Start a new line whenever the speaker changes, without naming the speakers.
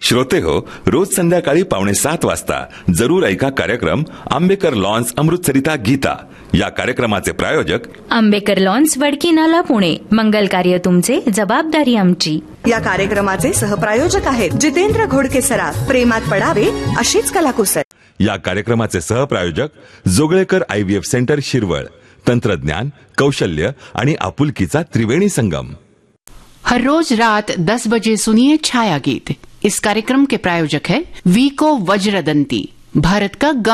श्रोते हो, रोज संध्याकाळी 6:45 वाजता जरूर ऐका कार्यक्रम आंबेकर लॉन्स अमृतसरिता गीता. या कार्यक्रमाचे प्रायोजक
आंबेकर लॉन्स, वडकी नाला, पुणे. मंगल कार्य तुमचे, जबाबदारी आमची.
या कार्यक्रमाचे सहप्रायोजक आहेत जितेंद्र घोडके सराफ. प्रेमात पडावे अशीच कलाकुसर.
या कार्यक्रमाचे सहप्रायोजक जोगळेकर IVF सेंटर शिरवळ. तंत्रज्ञान, कौशल्य आणि आपुलकीचा त्रिवेणी संगम.
हर रोज रात 10 बजे सुनिए छाया गीत. इस कार्यक्रम के प्रायोजक है वीको वज्रदंती, भारत का